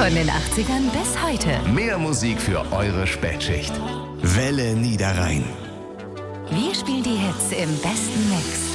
Von den 80ern bis heute. Mehr Musik für eure Spätschicht. Welle Niederrhein. Wir spielen die Hits im besten Mix.